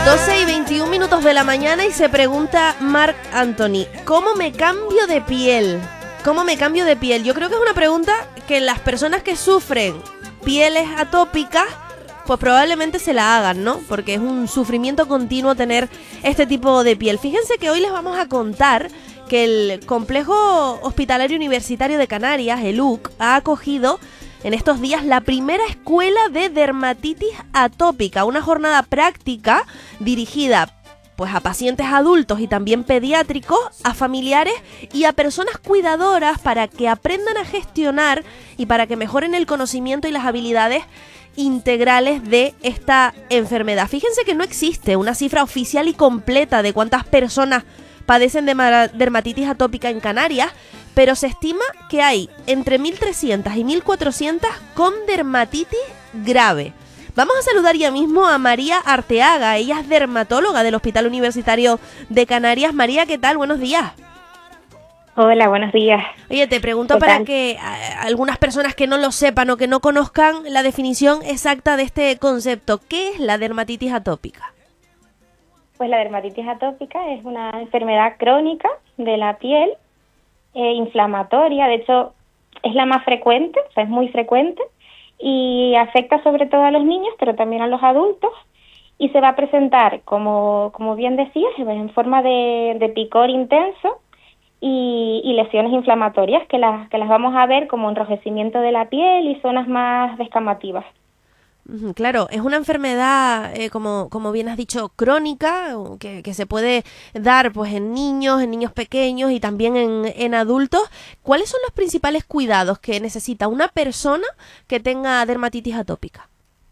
12:21 de la mañana y se pregunta Marc Anthony, ¿cómo me cambio de piel? ¿Cómo me cambio de piel? Yo creo que es una pregunta que las personas que sufren pieles atópicas pues probablemente se la hagan, ¿no? Porque es un sufrimiento continuo tener este tipo de piel. Fíjense que hoy les vamos a contar que el Complejo Hospitalario Universitario de Canarias, el UC, ha acogido en estos días la primera escuela de dermatitis atópica, una jornada práctica dirigida pues a pacientes adultos y también pediátricos, a familiares y a personas cuidadoras para que aprendan a gestionar y para que mejoren el conocimiento y las habilidades integrales de esta enfermedad. Fíjense que no existe una cifra oficial y completa de cuántas personas padecen de dermatitis atópica en Canarias, pero se estima que hay entre 1.300 y 1.400 con dermatitis grave. Vamos a saludar ya mismo a María Arteaga, ella es dermatóloga del Hospital Universitario de Canarias. María, ¿qué tal? Buenos días. Hola, buenos días. Oye, te pregunto para que algunas personas que no lo sepan o que no conozcan la definición exacta de este concepto. ¿Qué es la dermatitis atópica? Pues la dermatitis atópica es una enfermedad crónica de la piel, inflamatoria, de hecho es la más frecuente, o sea, es muy frecuente y afecta sobre todo a los niños, pero también a los adultos, y se va a presentar, como bien decías, en forma de picor intenso y lesiones inflamatorias que las vamos a ver como enrojecimiento de la piel y zonas más descamativas. Claro, es una enfermedad, como bien has dicho, crónica, que se puede dar pues en niños pequeños y también en adultos. ¿Cuáles son los principales cuidados que necesita una persona que tenga dermatitis atópica?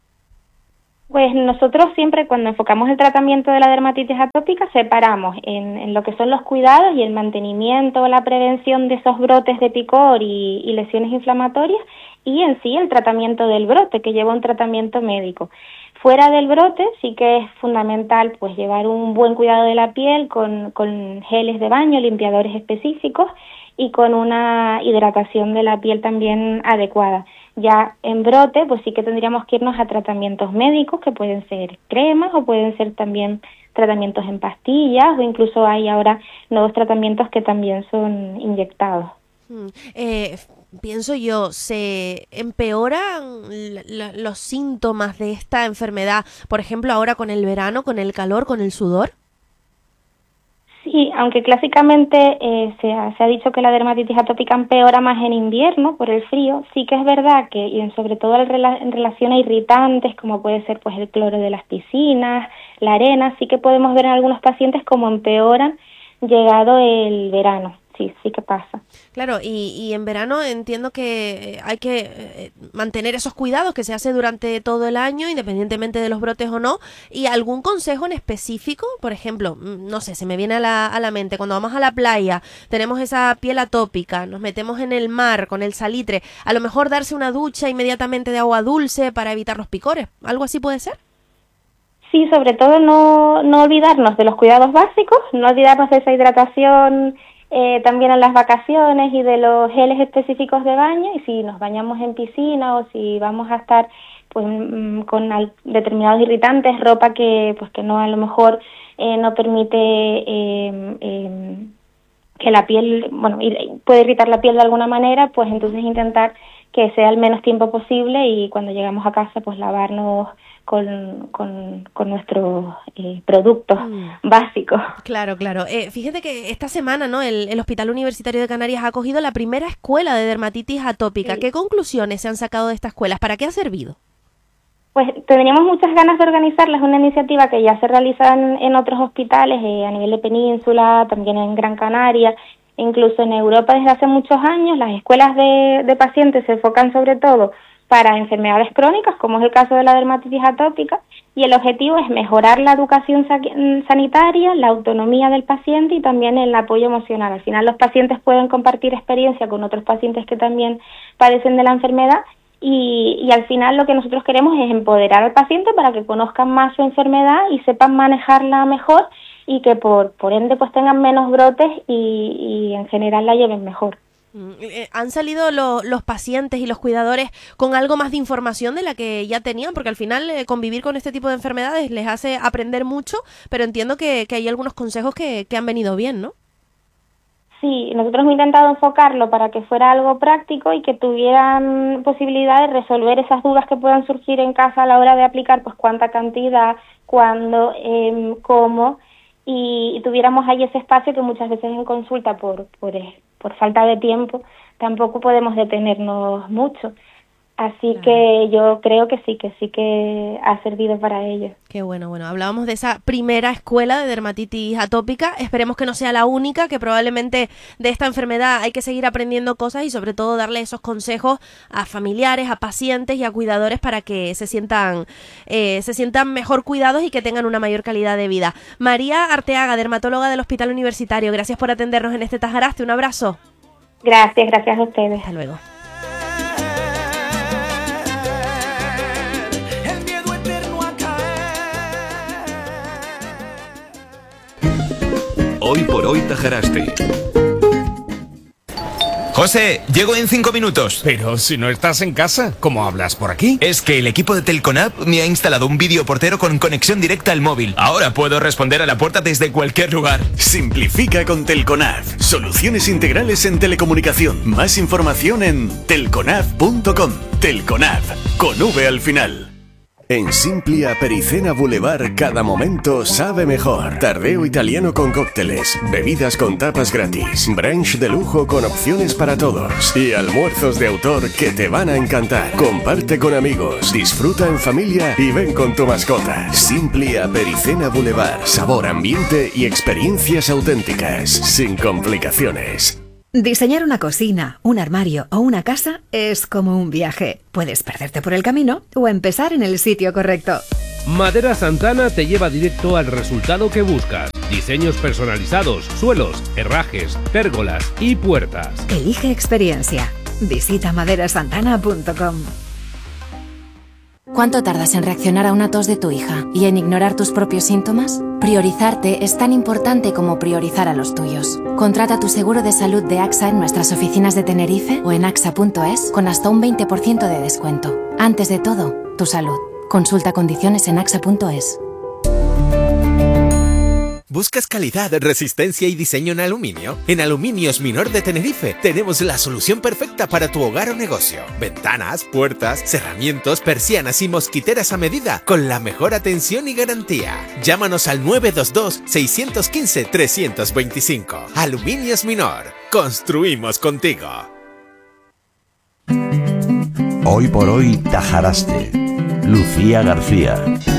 Pues nosotros siempre cuando enfocamos el tratamiento de la dermatitis atópica separamos en lo que son los cuidados y el mantenimiento o la prevención de esos brotes de picor y lesiones inflamatorias y en sí el tratamiento del brote que lleva un tratamiento médico. Fuera del brote sí que es fundamental pues llevar un buen cuidado de la piel con geles de baño, limpiadores específicos y con una hidratación de la piel también adecuada. Ya en brote, pues sí que tendríamos que irnos a tratamientos médicos, que pueden ser cremas o pueden ser también tratamientos en pastillas, o incluso hay ahora nuevos tratamientos que también son inyectados. Pienso yo, ¿se empeoran los síntomas de esta enfermedad, por ejemplo, ahora con el verano, con el calor, con el sudor? Sí, aunque clásicamente se ha dicho que la dermatitis atópica empeora más en invierno por el frío, sí que es verdad que, y sobre todo en relación a irritantes, como puede ser pues el cloro de las piscinas, la arena, sí que podemos ver en algunos pacientes como empeoran llegado el verano. Sí que pasa. Claro, y en verano entiendo que hay que mantener esos cuidados que se hace durante todo el año, independientemente de los brotes o no. ¿Y algún consejo en específico? Por ejemplo, no sé, se me viene a la mente, cuando vamos a la playa, tenemos esa piel atópica, nos metemos en el mar con el salitre, a lo mejor darse una ducha inmediatamente de agua dulce para evitar los picores, ¿algo así puede ser? Sí, sobre todo no olvidarnos de los cuidados básicos, no olvidarnos de esa hidratación también en las vacaciones y de los geles específicos de baño, y si nos bañamos en piscina o si vamos a estar pues con determinados irritantes, ropa que no a lo mejor no permite que la piel, puede irritar la piel de alguna manera, pues entonces intentar que sea el menos tiempo posible y cuando llegamos a casa pues lavarnos con nuestros productos básicos. Claro. Fíjate que esta semana, ¿no? El Hospital Universitario de Canarias ha acogido la primera escuela de dermatitis atópica. Sí. ¿Qué conclusiones se han sacado de estas escuelas? ¿Para qué ha servido? Pues tendríamos muchas ganas de organizarla. Es una iniciativa que ya se realiza en otros hospitales a nivel de península, también en Gran Canaria, incluso en Europa desde hace muchos años. Las escuelas de pacientes se enfocan sobre todo para enfermedades crónicas, como es el caso de la dermatitis atópica, y el objetivo es mejorar la educación sanitaria, la autonomía del paciente y también el apoyo emocional. Al final los pacientes pueden compartir experiencia con otros pacientes que también padecen de la enfermedad y al final lo que nosotros queremos es empoderar al paciente para que conozcan más su enfermedad y sepan manejarla mejor y que por ende pues tengan menos brotes y en general la lleven mejor. ¿Han salido los pacientes y los cuidadores con algo más de información de la que ya tenían? Porque al final convivir con este tipo de enfermedades les hace aprender mucho, pero entiendo que hay algunos consejos que han venido bien, ¿no? Sí, nosotros hemos intentado enfocarlo para que fuera algo práctico y que tuvieran posibilidad de resolver esas dudas que puedan surgir en casa a la hora de aplicar, pues cuánta cantidad, cuándo, cómo, y tuviéramos ahí ese espacio que muchas veces en consulta por falta de tiempo tampoco podemos detenernos mucho. Así que yo creo que sí que ha servido para ello. Qué bueno. Hablábamos de esa primera escuela de dermatitis atópica. Esperemos que no sea la única, que probablemente de esta enfermedad hay que seguir aprendiendo cosas y sobre todo darle esos consejos a familiares, a pacientes y a cuidadores para que se sientan mejor cuidados y que tengan una mayor calidad de vida. María Arteaga, dermatóloga del Hospital Universitario, gracias por atendernos en este Tajaraste. Un abrazo. Gracias a ustedes. Hasta luego. Hoy por hoy Tajaraste. José, llego en 5 minutos. Pero si no estás en casa, ¿cómo hablas por aquí? Es que el equipo de Telconab me ha instalado un videoportero con conexión directa al móvil. Ahora puedo responder a la puerta desde cualquier lugar. Simplifica con Telconab. Soluciones integrales en telecomunicación. Más información en telconab.com. Telconab, con V al final. En Simplia Pericena Boulevard cada momento sabe mejor. Tardeo italiano con cócteles, bebidas con tapas gratis, brunch de lujo con opciones para todos y almuerzos de autor que te van a encantar. Comparte con amigos, disfruta en familia y ven con tu mascota. Simplia Pericena Boulevard, sabor, ambiente y experiencias auténticas, sin complicaciones. Diseñar una cocina, un armario o una casa es como un viaje. Puedes perderte por el camino o empezar en el sitio correcto. Madera Santana te lleva directo al resultado que buscas. Diseños personalizados, suelos, herrajes, pérgolas y puertas. Elige experiencia. Visita maderasantana.com. ¿Cuánto tardas en reaccionar a una tos de tu hija y en ignorar tus propios síntomas? Priorizarte es tan importante como priorizar a los tuyos. Contrata tu seguro de salud de AXA en nuestras oficinas de Tenerife o en axa.es con hasta un 20% de descuento. Antes de todo, tu salud. Consulta condiciones en axa.es. ¿Buscas calidad, resistencia y diseño en aluminio? En Aluminios Minor de Tenerife tenemos la solución perfecta para tu hogar o negocio. Ventanas, puertas, cerramientos, persianas y mosquiteras a medida con la mejor atención y garantía. Llámanos al 922-615-325. Aluminios Minor. Construimos contigo. Hoy por hoy Tajaraste. Lucía García.